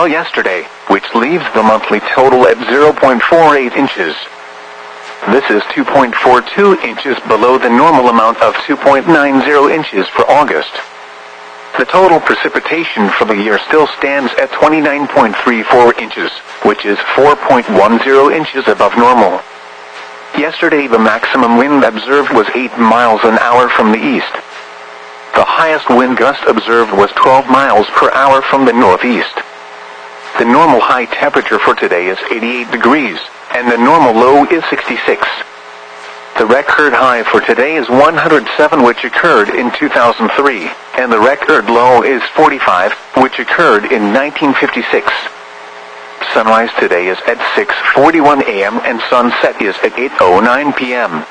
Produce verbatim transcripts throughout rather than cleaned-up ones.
fell yesterday, which leaves the monthly total at zero point four eight inches. This is two point four two inches below the normal amount of two point nine zero inches for August. The total precipitation for the year still stands at twenty-nine point three four inches, which is four point one zero inches above normal. Yesterday the maximum wind observed was eight miles an hour from the east. The highest wind gust observed was twelve miles per hour from the northeast. The normal high temperature for today is eighty-eight degrees, and the normal low is sixty-six. The record high for today is one hundred seven, which occurred in two thousand three, and the record low is forty-five, which occurred in nineteen fifty-six. Sunrise today is at six forty-one a m and sunset is at eight oh nine p m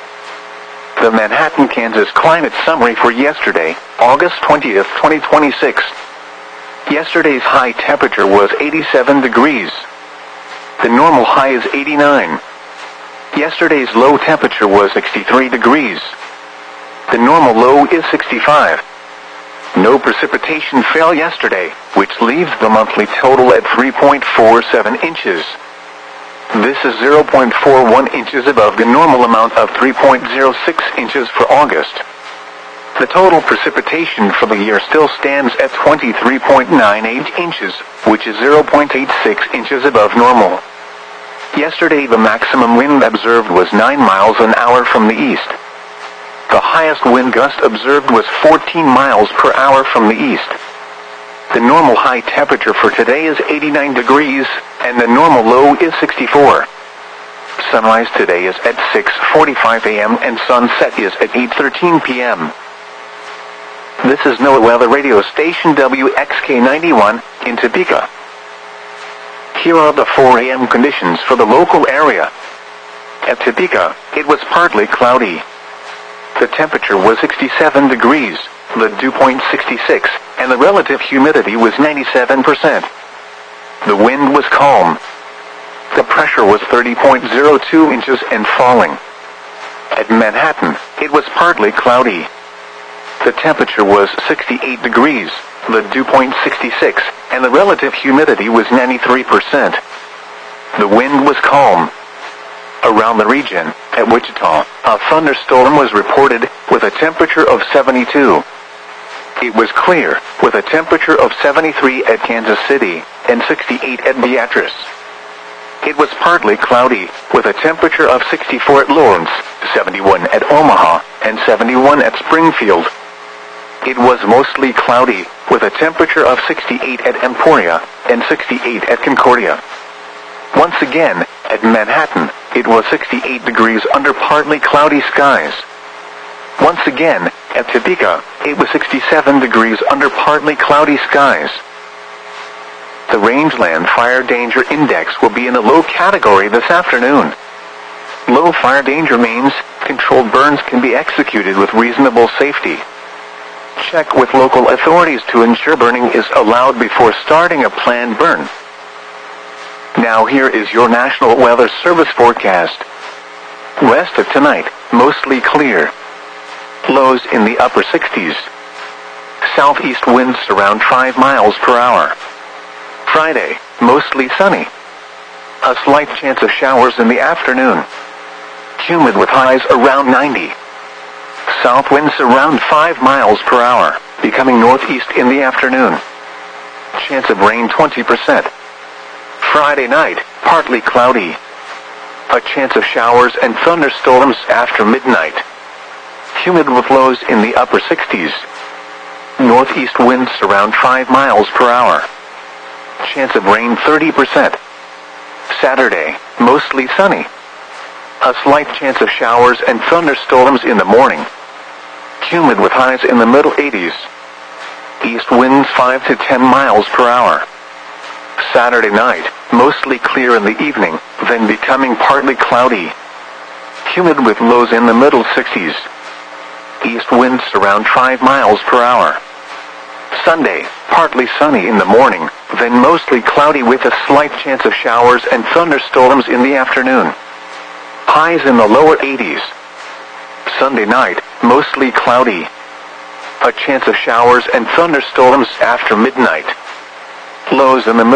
The Manhattan, Kansas climate summary for yesterday, August twentieth, twenty twenty-six. Yesterday's high temperature was eighty-seven degrees. The normal high is eighty-nine. Yesterday's low temperature was sixty-three degrees. The normal low is sixty-five. No precipitation fell yesterday, which leaves the monthly total at three point four seven inches. This is zero point four one inches above the normal amount of three point zero six inches for August. The total precipitation for the year still stands at twenty-three point nine eight inches, which is zero point eight six inches above normal. Yesterday the maximum wind observed was nine miles an hour from the east. The highest wind gust observed was fourteen miles per hour from the east. The normal high temperature for today is eighty-nine degrees, and the normal low is sixty-four. Sunrise today is at six forty-five a m and sunset is at eight thirteen p m This is NOAA Weather Radio Station W X K ninety-one in Topeka. Here are the four a m conditions for the local area. At Topeka, it was partly cloudy. The temperature was sixty-seven degrees, the dew point sixty-six, and the relative humidity was ninety-seven percent. The wind was calm. The pressure was thirty point zero two inches and falling. At Manhattan, it was partly cloudy. The temperature was sixty-eight degrees, the dew point sixty-six, and the relative humidity was ninety-three percent. The wind was calm. Around the region, at Wichita, a thunderstorm was reported, with a temperature of seventy-two. It was clear, with a temperature of seventy-three at Kansas City, and sixty-eight at Beatrice. It was partly cloudy, with a temperature of sixty-four at Lawrence, seventy-one at Omaha, and seventy-one at Springfield. It was mostly cloudy, with a temperature of sixty-eight at Emporia, and sixty-eight at Concordia. Once again, at Manhattan, it was sixty-eight degrees under partly cloudy skies. Once again, at Topeka, it was sixty-seven degrees under partly cloudy skies. The Rangeland Fire Danger Index will be in a low category this afternoon. Low fire danger means controlled burns can be executed with reasonable safety. Check with local authorities to ensure burning is allowed before starting a planned burn. Now here is your National Weather Service forecast. Rest of tonight, mostly clear. Lows in the upper sixties. Southeast winds around five miles per hour. Friday, mostly sunny. A slight chance of showers in the afternoon. Humid with highs around ninety. South winds around five miles per hour, becoming northeast in the afternoon. Chance of rain twenty percent. Friday night, partly cloudy. A chance of showers and thunderstorms after midnight. Humid with lows in the upper sixties. Northeast winds around five miles per hour. Chance of rain thirty percent. Saturday, mostly sunny. A slight chance of showers and thunderstorms in the morning. Humid with highs in the middle eighties. East winds five to ten miles per hour. Saturday night, mostly clear in the evening, then becoming partly cloudy. Humid with lows in the middle sixties. East winds around five miles per hour. Sunday, partly sunny in the morning, then mostly cloudy with a slight chance of showers and thunderstorms in the afternoon. Highs in the lower eighties. Sunday night, mostly cloudy. A chance of showers and thunderstorms after midnight. Lows in the middle